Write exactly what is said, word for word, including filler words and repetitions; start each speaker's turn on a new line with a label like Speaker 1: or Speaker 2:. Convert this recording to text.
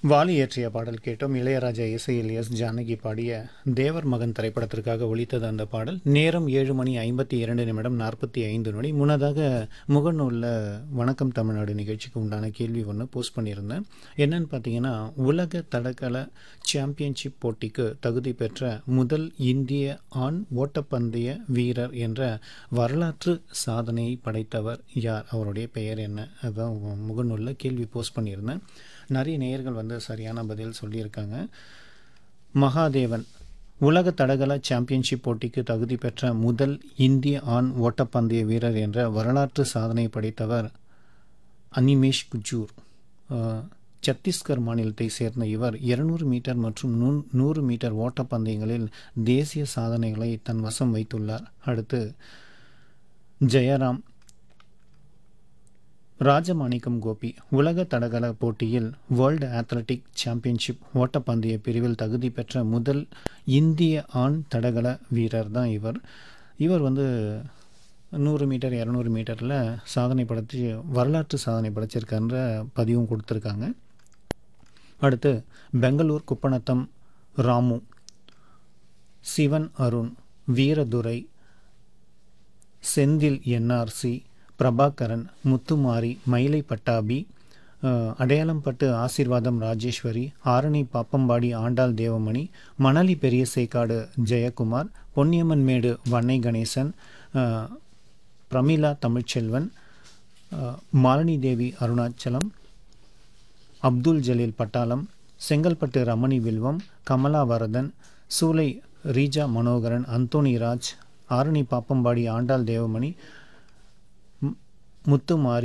Speaker 1: வாலி இயற்றிய பாடல் கேட்டோம். இளையராஜா இசையில் எஸ் ஜானகி பாடிய தேவர் மகன் திரைப்படத்திற்காக ஒலித்தது அந்த பாடல். நேரம் ஏழு மணி ஐம்பத்தி இரண்டு நிமிடம் நாற்பத்தி ஐந்து நொடி. முன்னதாக முகநூலில் வணக்கம் தமிழ்நாடு நிகழ்ச்சிக்கு உண்டான கேள்வி ஒன்று போஸ்ட் பண்ணியிருந்தேன். என்னன்னு பார்த்தீங்கன்னா, உலக தடகள சாம்பியன்ஷிப் போட்டிக்கு தகுதி பெற்ற முதல் இந்திய ஆண் ஓட்டப்பந்தய வீரர் என்ற வரலாற்று சாதனையை படைத்தவர் யார்? அவருடைய பெயர் என்ன? அதான் முகநூலில் கேள்வி போஸ்ட் பண்ணியிருந்தேன். நிறைய நேயர்கள் வந்து சரியான பதில் சொல்லியிருக்காங்க. மகாதேவன், உலக தடகள சாம்பியன்ஷிப் போட்டிக்கு தகுதி பெற்ற முதல் இந்திய ஆண் ஓட்டப்பந்தய வீரர் என்ற வரலாற்று சாதனை படைத்தவர் அனிமேஷ் குஜூர். சத்தீஸ்கர் மாநிலத்தை சேர்ந்த இவர் இருநூறு மீட்டர் மற்றும் நூறு மீட்டர் ஓட்டப்பந்தயங்களில் தேசிய சாதனைகளை தன் வசம் வைத்துள்ளார். அடுத்து ஜெயராம், ராஜமாணிக்கம் கோபி, உலக தடகள போட்டியில் வேர்ல்டு அத்லெட்டிக் சாம்பியன்ஷிப் ஓட்டப்பந்தய பிரிவில் தகுதி பெற்ற முதல் இந்திய ஆண் தடகள வீரர் தான் இவர். இவர் வந்து நூறு மீட்டர் இரநூறு மீட்டரில் சாதனை படைச்சி வரலாற்று சாதனை படைச்சிருக்கான்ற பதிவும் கொடுத்துருக்காங்க. அடுத்து பெங்களூர் குப்பநத்தம் ராமு, சிவன் அருண், வீரதுரை, செந்தில் என்ஆர்சி, பிரபாகரன், முத்துமாரி, மயிலை பட்டாபி, அடையாளம்பட்டு ஆசீர்வாதம் ராஜேஸ்வரி, ஆரணி பாப்பம்பாடி ஆண்டாள் தேவமணி, மணலி பெரிய சேக்காடு ஜெயக்குமார், பொன்னியம்மன் மேடு வன்னை கணேசன், பிரமிளா தமிழ்ச்செல்வன், மாலினி தேவி அருணாச்சலம், அப்துல் ஜலீல் பட்டாளம், செங்கல்பட்டு ரமணி வில்வம், கமலா வரதன், சூலை ரீஜா மனோகரன், அந்தோனி ராஜ், ஆரணி பாப்பம்பாடி ஆண்டாள் தேவமணி, முத்துமாரி,